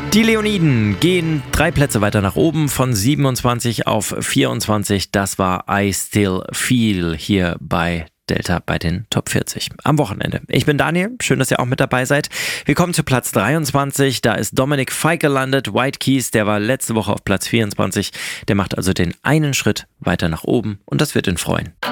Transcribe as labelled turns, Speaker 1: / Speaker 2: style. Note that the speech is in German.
Speaker 1: Die Leoniden gehen 3 Plätze weiter nach oben, von 27 auf 24. Das war I Still Feel hier bei Delta bei den Top 40 am Wochenende. Ich bin Daniel, schön, dass ihr auch mit dabei seid. Wir kommen zu Platz 23, da ist Dominik Fike gelandet. White Keys, der war letzte Woche auf Platz 24. Der macht also den einen Schritt weiter nach oben und das wird ihn freuen.